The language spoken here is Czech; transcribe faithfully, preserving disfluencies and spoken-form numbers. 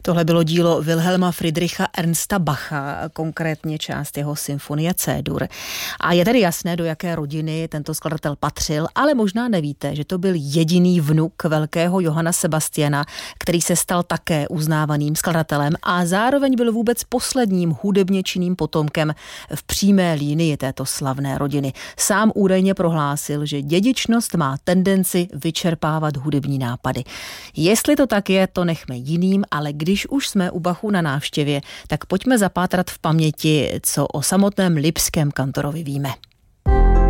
Tohle bylo dílo Wilhelma Friedricha Ernsta Bacha, konkrétně část jeho symfonie C-dur. A je tedy jasné, do jaké rodiny tento skladatel patřil, ale možná nevíte, že to byl jediný vnuk velkého Johanna Sebastiana, který se stal také uznávaným skladatelem a zároveň byl vůbec posledním hudebně činným potomkem v přímé línii této slavné rodiny. Sám údajně prohlásil, že dědičnost má tendenci vyčerpávat hudební nápady. Jestli to tak je, to nechme jiným, ale když už jsme u Bachu na návštěvě, tak pojďme zapátrat v paměti, co o samotném lipském kantorovi víme.